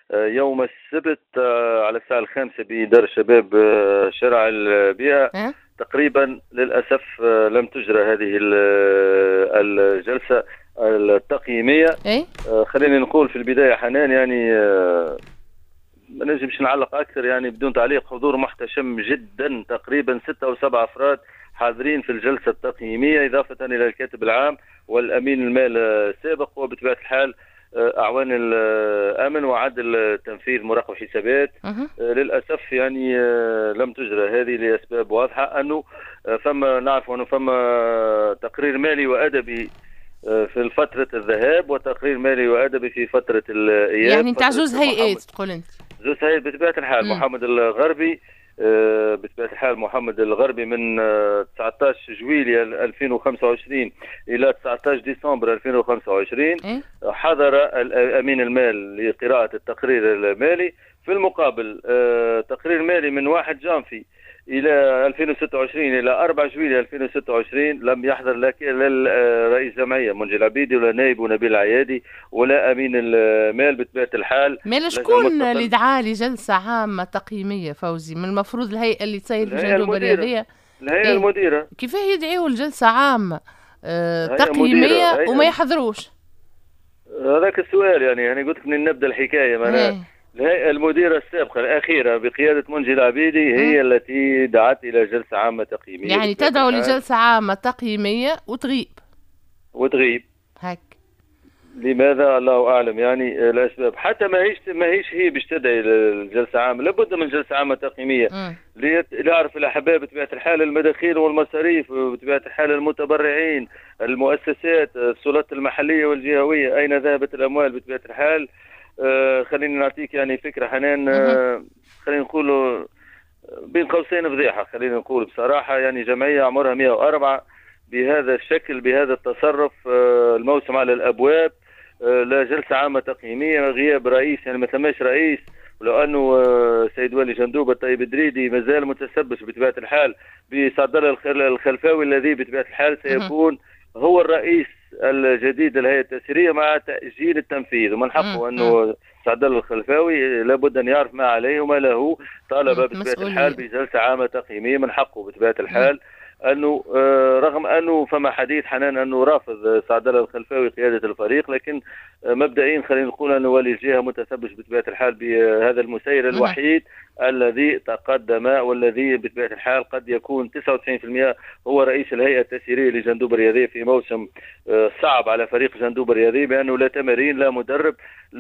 يوم السبت على الساعة 5 بدار الشباب شارع البيئة. اه. تقريبا للأسف لم تجرى هذه الجلسة التقييمية. ايه. خليني نقول في البداية حنان، يعني ما نجمش نعلق أكثر، يعني بدون تعليق. حضور محتشم جدا، تقريبا 6 أو 7 أفراد حاضرين في الجلسة التقييمية، إضافة إلى الكاتب العام والأمين المال السابق، وبطبيعة الحال أعوان الأمن وعدل التنفيذ مراقب حسابات. اها. للأسف يعني لم تجرى هذه لأسباب واضحة، أنه فما نعرف أنه فما تقرير مالي وأدبي في فترة الذهاب، وتقرير مالي وأدبي في فترة الإياب. يعني نتاع فترة جوز هيئات محمد تقول انت؟ زوز هاي بطبيعة الحال امم. محمد الغربي. بطبيعة الحال محمد الغربي من 19 جويلية 2025 إلى 19 ديسمبر 2025 ايه. حضر الأمين المال لقراءة التقرير المالي. في المقابل تقرير مالي من 1 جانفي إلى 2026 إلى 4 جويلية 2026 لم يحضر لا رئيس جمعية منجي العبيدي ولا نائب نبيل العيادي ولا أمين المال بطبيعة الحال. مالا اللجنة شكون اللي المستقل دعا لي جلسة عامة تقييمية فوزي؟ من المفروض الهيئة اللي تسير في الهيئة جندوب المديرة. الرياضية. الهيئة ايه. المديرة. كيفاه يدعيوا الجلسة عامة هيئة مديرة. تقييمية وما هيئة. يحضروش؟ هذاك السؤال، يعني قلت لك من نبدأ الحكاية. معنا ايه. الهيئة المديرة السابقة الأخيرة بقيادة منجي العبيدي اه. هي التي دعت إلى جلسة عامة تقييمية يعني بطبيعة تدعو الحال لجلسة عامة تقييمية وتغيب وتغيب. هك. لماذا؟ الله أعلم. يعني الأسباب حتى ما هيش هي باش تدعي للجلسة عامة. لابد من جلسة عامة تقييمية امم. ليعرف الأحباب بطبيعة الحال المداخيل والمصاريف، بطبيعة الحال المتبرعين، المؤسسات، السلطات المحلية والجهوية، أين ذهبت الأموال بطبيعة الحال. خليني نعطيك يعني فكرة حنان. اها. خلينا نقول بين قوسين فضيحة. خلينا نقول بصراحة، يعني جمعية عمرها 104 بهذا الشكل بهذا التصرف، الموسم على الأبواب، لا جلسة عامة تقييمية، غياب رئيس، يعني ما ثماش رئيس. ولو أنه سيد والي جندوبة الطيب الدريدي مازال متسبس بطبيعة الحال بصدر الخلفاوي الذي بطبيعة الحال اها. سيكون هو الرئيس الجديد للهيئة التأثيرية مع تأجيل التنفيذ. ومن حقه اها. أنه سعد الله الخلفاوي لابد أن يعرف ما عليه وما له. طالب بطبيعة الحال مسؤولية. بجلسة عامة تقييمية، من حقه بطبيعة الحال أنه رغم أنه فما حديث حنان أنه رافض سعد الله الخلفاوي قيادة الفريق، لكن مبدئيا خلينا نقول أن ولي الجهة متثبت بطبيعة الحال بهذا المسير اها. الوحيد الذي تقدم، والذي بطبيعة الحال قد يكون 99% هو رئيس الهيئة التسييرية لجندوب الرياضية في موسم صعب على فريق جندوب الرياضية، بأنه لا تمارين لا مدرب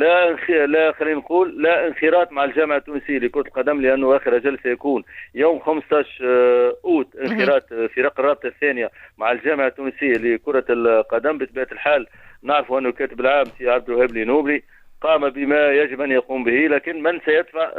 لا خلينا نقول لا انخراط مع الجامعة التونسية لكرة القدم، لأنه آخر جلسة يكون يوم 15 أوت اها. انخراط فرق الرابطة الثانية مع الجامعة التونسية لكرة القدم. بطبيعة الحال نعرف أنه الكاتب العام سي عبد الوهاب نوبلي قام بما يجب أن يقوم به، لكن من سيدفع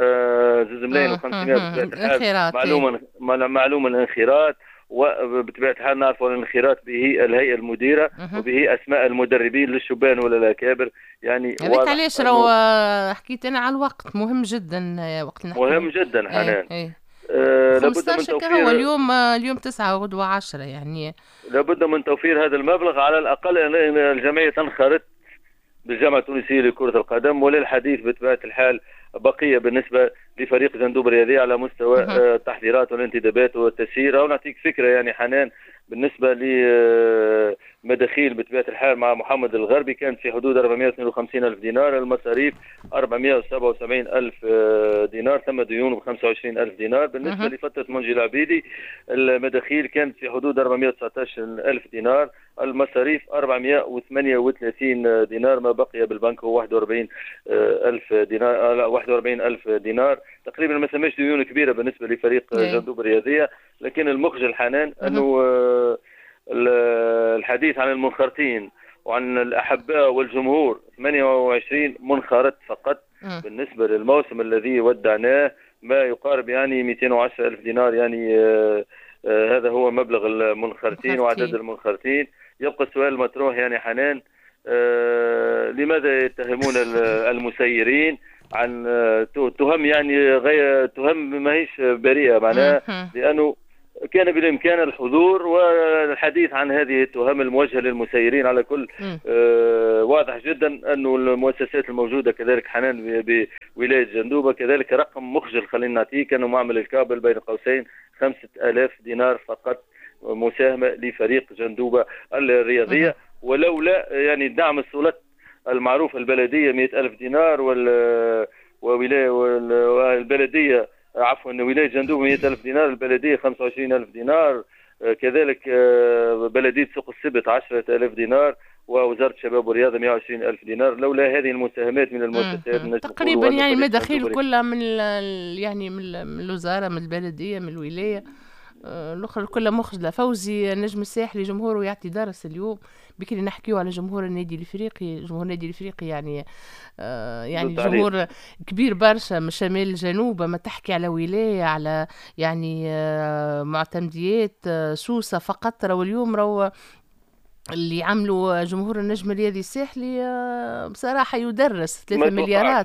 2,500 بطبيعة الحال انخراط. ايه. معلوم الانخراط. وبطبيعة الحال نعرف أن الانخراط به الهيئة المديرة اها. وبه أسماء المدربين للشبان ولا الأكابر. يعني هذاك واضح علاش راهو أنه حكيت انا على الوقت مهم جدا، وقت اللي نحكي مهم جدا ايه حنان. ايه. لابد من 15 هو توفير اليوم 9 وغدوة 10 يعني. لابد من توفير هذا المبلغ على الأقل أن الجمعية تنخرط بالجامعة التونسية لكرة القدم. وللحديث بطبيعة الحال بقية بالنسبة لفريق جندوب الرياضية على مستوى اها. التحضيرات والانتدابات والتسيير. أو نعطيك فكرة يعني حنان بالنسبة لمداخيل بطبيعة الحال مع محمد الغربي كانت في حدود 452 ألف دينار، المصاريف 477 ألف دينار، ثم ديون ب 25 ألف دينار. بالنسبة اها. لفترة منجي العبيدي المداخيل كانت في حدود 419 ألف دينار، المصاريف 438 دينار، ما بقي بالبنك هو 41 ألف دينار. لا 41 ألف دينار تقريبا. ما ثماش ديون كبيرة بالنسبة لفريق ايه. جندوب الرياضية. لكن المخجل حنان اها. أنه الحديث عن المنخرطين وعن الأحباء والجمهور 28 منخرط فقط أه. بالنسبة للموسم الذي ودعناه، ما يقارب يعني 210 ألف دينار. يعني هذا هو مبلغ المنخرطين وعدد مخرتين. المنخرطين. يبقى السؤال المطروح يعني حنان، لماذا يتهمون المسيرين عن تهم، يعني غير تهم ما هيش بريئة معناها، اها. لأنه كان بالإمكان الحضور والحديث عن هذه التهم الموجهة للمسيرين على كل. واضح جدا أن المؤسسات الموجودة كذلك حنان بولاية جندوبة كذلك رقم مخجل، خلينا نعطيه، كانوا معمل الكابل بين قوسين 5000 دينار فقط مساهمة لفريق جندوبة الرياضية، ولولا يعني دعم السلطات المعروفة البلدية 100,000 دينار والبلدية عفوا ولاية جندوبة 100,000 دينار، البلدية 25,000 دينار، كذلك بلدية سوق السبت 10,000 دينار، ووزارة الشباب والرياضة 120,000 دينار. لولا هذه المساهمات من المؤسسات تقريبا يعني المداخيل كلها من يعني من الوزارة، من البلدية، من الولاية، الاخرى كلها مخجله. فوزي النجم الساحلي جمهوره يعطي درس اليوم. بكري نحكيو على جمهور النادي الافريقي. جمهور النادي الافريقي يعني يعني جمهور كبير برشا من شمال الجنوب، ما تحكي على ولايه، على يعني معتمديات سوسه فقط. راهو اليوم راهو اللي عملوا جمهور النجم الرياضي الساحلي بصراحة يدرس 3 مليارات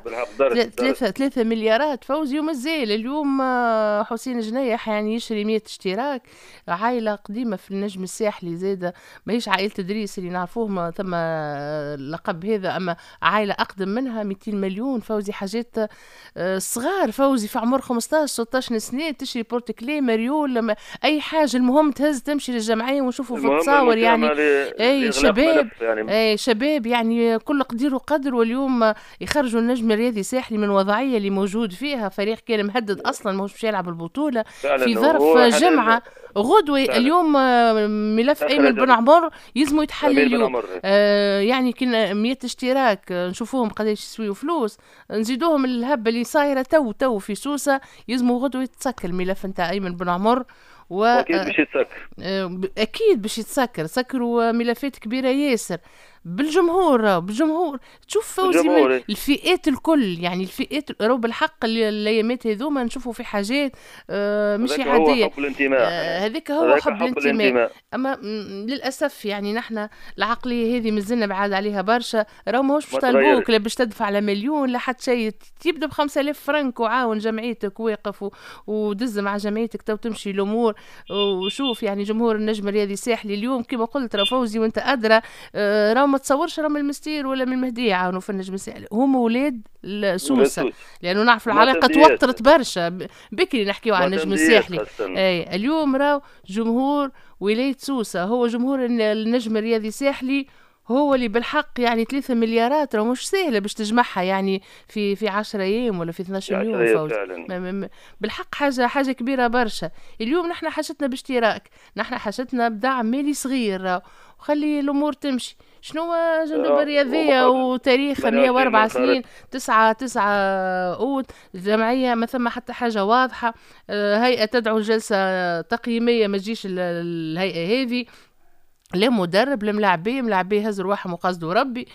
3 مليارات فوزي. ومازال اليوم حسين جنيح يعني يشري 100 اشتراك. عائلة قديمة في النجم الساحلي زادة، ماهيش عائلة إدريس اللي نعرفوهم ثم اللقب هذا، أما عائلة أقدم منها 200 مليون فوزي. حاجات صغار فوزي في عمر 15-16 سنة تشري بورتكلي مريول أي حاجة، المهم تهز تمشي للجمعية ونشوفوا في التصاور يعني اي شباب يعني. اي شباب يعني كل قدير وقدر. واليوم يخرجوا النجم الرياضي الساحلي من وضعيه اللي موجود فيها، فريق كان مهدد اصلا ماهوش باش يلعب البطوله في ظرف جمعه غدوه. اليوم ملف ايمن بن عمر يلزموا يتحل اليوم. يعني كنا 100 اشتراك نشوفوهم قداش يسويوا فلوس، نزيدوهم الهبه اللي صايره تو في سوسه، يلزموا غدوه يتسكر الملف نتاع ايمن بن عمر. واكيد باش يتسكر، اكيد باش يتسكر. سكروا ملفات كبيره ياسر بالجمهور تشوف فوزي من الفئات الكل، يعني الفئات رو بالحق الايامات هذوما نشوفوا في حاجات مش عاديه. هذاك هو حب الانتماء. اما للاسف يعني نحن العقليه هذه مازلنا بعاد عليها برشا. راهو ماهوش باش طالبوك لا باش تدفع على مليون لا حتى شيء، تبدا ب5,000 فرنك وعاون جمعيتك واقف ودز مع جمعيتك تو تمشي الامور. وشوف يعني جمهور النجم الرياضي الساحلي اليوم كما قلت راه فوزي وانت ادرى، راهو ما تصورش راهم من المستير ولا من المهدية عاونوا في النجم الساحلي، هم ولاد سوسة، لأنه نعرف العلاقة توترت برشا. بكري نحكيو عن النجم الساحلي. أي اليوم راهو جمهور ولاية سوسة هو جمهور النجم الرياضي الساحلي، هو اللي بالحق يعني 3 مليارات راه مش سهله باش تجمعها يعني في 10 ايام ولا في 12 يوم فوز. بالحق حاجه كبيره برشا. اليوم نحن حاجتنا باشتراك، نحن حاجتنا بدعم مالي صغير وخلي الامور تمشي. شنو جندوبة الرياضية وتاريخ 104 سنين 9 أوت الجمعية ما ثم حتى حاجة واضحة. هيئة تدعو جلسة تقييمية ما تجيش الهيئة هذه، لا مدرب لا ملاعبيه هز رواحهم وقصدوا ربي.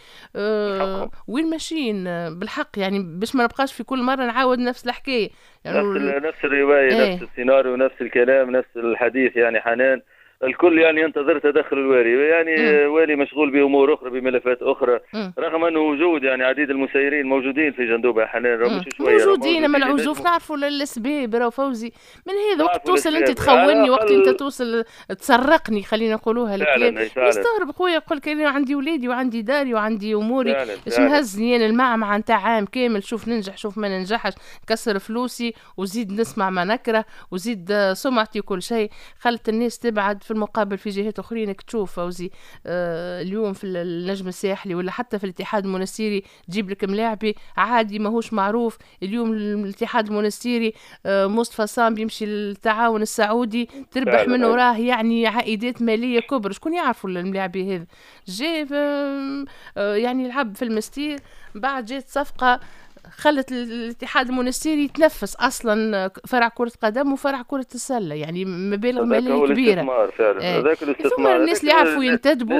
وين ماشيين بالحق يعني باش ما نبقاش في كل مرة نعاود نفس الحكاية يعني نفس الرواية نفس السيناريو نفس الكلام نفس الحديث. يعني حنان الكل يعني ينتظر تدخل الوالي، يعني والي مشغول بامور اخرى بملفات اخرى، رغم انه وجود يعني عديد المسيرين موجودين في جندوبة حنان مش شويه موجودين. اما العزوف نعرفوا الاسباب راهو فوزي من هذا وقت توصل انت تخوني، وقت انت توصل تسرقني خلينا نقولوها الكلام. يستغرب خويا يقول لك انا عندي ولادي وعندي داري وعندي اموري، اش مهزني انا المعمعة نتاع عام كامل، شوف ننجح شوف ما ننجحش، نكسر فلوسي وزيد نسمع ما نكره وزيد سمعتي وكل شيء. خلت الناس تبعد في المقابل في جهات اخرين. تشوف فوزي اليوم في النجم الساحلي ولا حتى في الاتحاد المنستيري تجيب لك ملاعبي عادي ماهوش معروف. اليوم الاتحاد المنستيري مصطفى صام بيمشي للتعاون السعودي تربح منه وراه يعني عائدات ماليه كبرى. شكون يعرفوا الملاعبي هذا جاي يعني يلعب في المستير، بعد جات صفقه خلت الاتحاد المنستيري يتنفس اصلا فرع كرة قدم وفرع كرة السلة، يعني مبالغ مالية كبيرة. هذاك الاستثمار الناس اللي يعرفوا ينتدبوا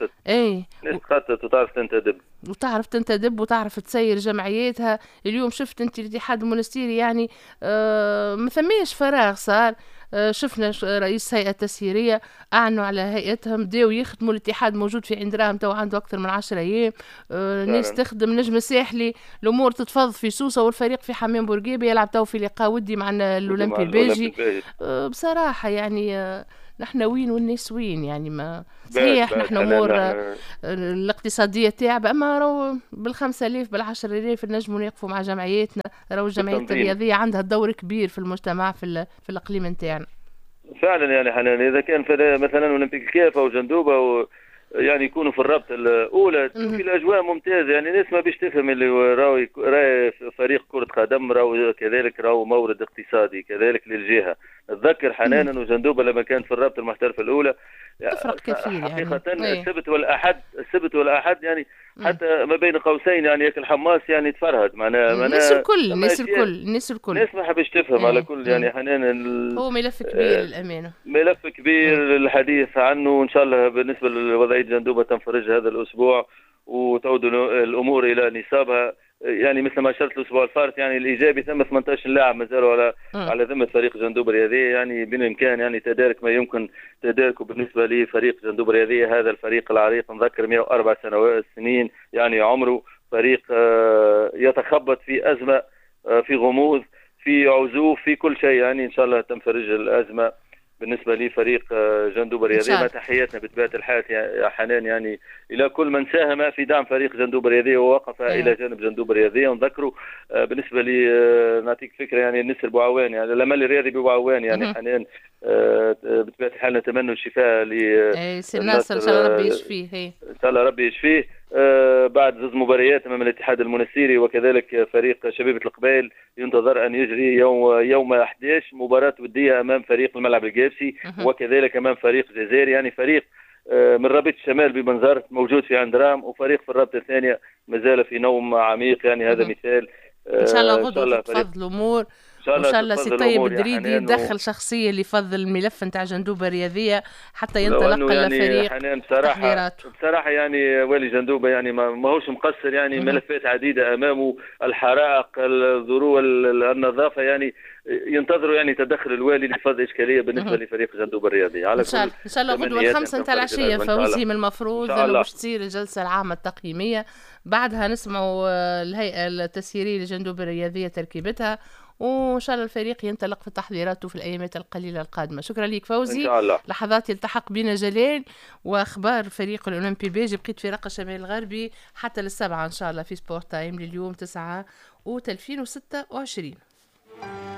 ناس تخطط وتعرف تنتدب وتعرف تسير جمعياتها. اليوم شفت انت الاتحاد المنستيري يعني ما ثماش فراغ صار. شفنا رئيس هيئة تسييرية أعلنوا على هيئتهم، بداوا يخدموا. الاتحاد موجود في عين دراهم تو عنده أكثر من 10 أيام. ناس تخدم. نجم الساحلي الأمور تتفض في سوسة، والفريق في حمام بورقيبة يلعب تو في لقاء ودي مع الأولمبي البيجي. بصراحة يعني نحن وين والناس وين، يعني ما صحيح نحن امور الاقتصاديه تعب، اما راهو بال5000 بال10,000 نجموا نقفوا مع جمعياتنا. راهو الجمعيات الرياضيه عندها دور كبير في المجتمع في الاقليم نتاعنا فعلا. يعني حنان اذا كان مثلا اولمبيك الكيف او جندوبه يعني يكونوا في الرابطه الاولى، تشوفي الاجواء ممتازه. يعني ناس ما بيش تفهم اللي راهو فريق كره قدم، راهو كذلك راهو مورد اقتصادي كذلك للجهه. نتذكر حنان انه جندوبه لما كانت في الرابطه المحترفه الاولى تفرق كثير حقيقه يعني. السبت والاحد يعني حتى ما بين قوسين يعني ياك الحماس يعني تفرهد معناها الناس الكل ما حبش تفهم على كل. يعني حنان هو ملف كبير للامانه، ملف كبير الحديث عنه. ان شاء الله بالنسبه لوضعيه جندوبه تنفرج هذا الاسبوع وتعود الامور الى نصابها. يعني مثل ما اشرت الاسبوع الفارط، يعني الايجابي ثم 18 لاعب ما زالوا على ذمه فريق جندوبه الرياضيه. يعني بالامكان يعني تدارك ما يمكن تداركه بالنسبه لفريق جندوبه الرياضيه. هذا الفريق العريق نذكر 104 سنين يعني عمره، فريق يتخبط في ازمه، في غموض، في عزوف، في كل شيء. يعني ان شاء الله تنفرج الازمه بالنسبه لي فريق جندوبه الرياضيه. ما تحياتنا بطبيعه الحال يا حنان يعني الى كل من ساهم في دعم فريق جندوبه الرياضيه ووقف الى جانب جندوبه الرياضيه. ونذكروا بالنسبه لي نعطيك فكره، يعني النسر بوعوان، يعني الامل الرياضي بوعوان يعني حنان بطبيعه الحال نتمنى الشفاء للناصر. ان شاء الله ربي يشفيه. ان شاء الله ربي يشفيه. بعد 2 مباريات امام الاتحاد المنستيري وكذلك فريق شبيبه القبائل، ينتظر ان يجري يوم 11 مباراه وديه امام فريق الملعب الجابسي وكذلك امام فريق جزائري. يعني فريق من رابطه الشمال ببنزرت موجود في عين دراهم، وفريق في الرابطه الثانيه ما زال في نوم عميق. يعني هذا مثال. ان شاء الله غدوه تتفضل الامور. ان شاء الله سي طيب الدريدي يدخل شخصيه اللي يفضل الملف نتاع جندوبه الرياضيه حتى ينطلق يعني الفريق. بصراحه يعني والي جندوبه يعني ما هوش مقصر. يعني ملفات عديده امامه، الحرائق، الذرو، النظافه. يعني ينتظروا يعني تدخل الوالي لفض اشكاليه بالنسبه لفريق جندوبه الرياضيه. على ان شاء الله غدوه 5 نتاع العشيه فوزي. من المفروض انه باش تصير الجلسه العامه التقييميه، بعدها نسمعوا الهيئه التسييريه لجندوبه الرياضيه تركيبتها، وإن شاء الله الفريق ينطلق في تحضيراته في الأيامات القليلة القادمة. شكرا لك فوزي. إن شاء الله. لحظات يلتحق بنا جلال وأخبار فريق الأولمبي البيجي. بقيت في رقة الشمال الغربي حتى 7 إن شاء الله في سبورت تايم لليوم 9/2026.